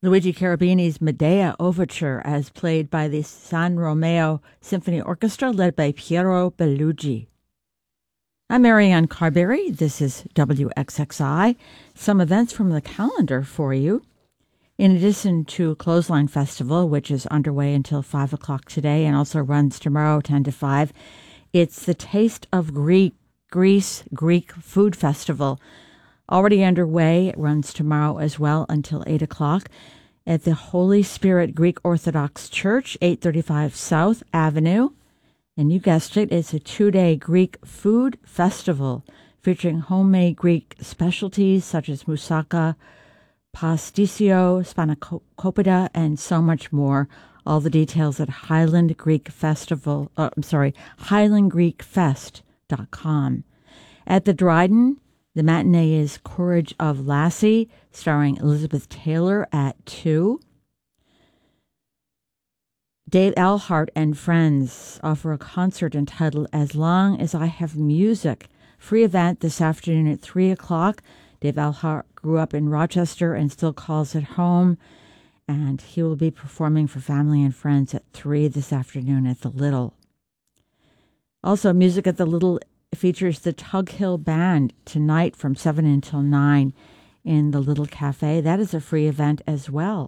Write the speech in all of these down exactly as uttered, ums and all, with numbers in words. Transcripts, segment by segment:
Luigi Cherubini's Medea Overture as played by the San Romeo Symphony Orchestra led by Piero Bellugi. I'm Marianne Carberry. This is W X X I. Some events from the calendar for you. In addition to Clothesline Festival, which is underway until five o'clock today and also runs tomorrow ten to five, it's the Taste of Greek, Greece Greek Food Festival. Already underway. It runs tomorrow as well until eight o'clock at the Holy Spirit Greek Orthodox Church, eight thirty-five South Avenue. And you guessed it, it's a two-day Greek food festival featuring homemade Greek specialties such as moussaka, pastisio, spanakopita, and so much more. All the details at Highland Greek Festival, uh, I'm sorry, highland greek fest dot com. At the Dryden, the matinee is Courage of Lassie, starring Elizabeth Taylor at two. Dave Eilhart and friends offer a concert entitled As Long as I Have Music. Free event this afternoon at three o'clock. Dave Eilhart grew up in Rochester and still calls it home. And he will be performing for family and friends at three this afternoon at the Little. Also, music at the Little features the Tug Hill Band tonight from seven until nine in the Little Cafe. That is a free event as well.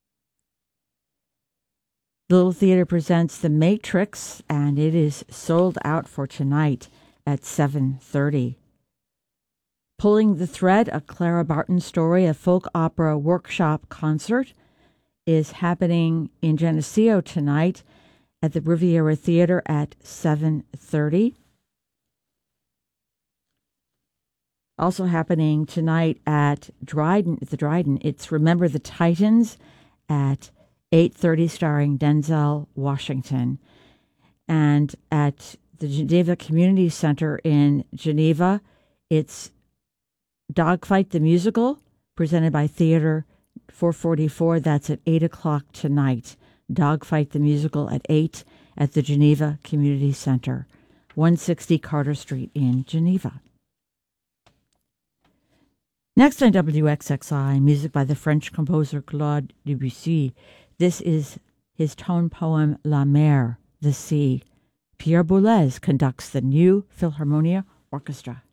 The Little Theater presents The Matrix, and it is sold out for tonight at seven thirty. Pulling the Thread, a Clara Barton story, a folk opera workshop concert, is happening in Geneseo tonight at the Riviera Theater at seven thirty. Also happening tonight at Dryden, at the Dryden, it's Remember the Titans at eight thirty, starring Denzel Washington. And at the Geneva Community Center in Geneva, it's Dogfight the Musical, presented by Theater four forty-four. That's at eight o'clock tonight. Dogfight the Musical at eight at the Geneva Community Center, one sixty Carter Street in Geneva. Next on W X X I, music by the French composer Claude Debussy. This is his tone poem La Mer, the Sea. Pierre Boulez conducts the New Philharmonia Orchestra.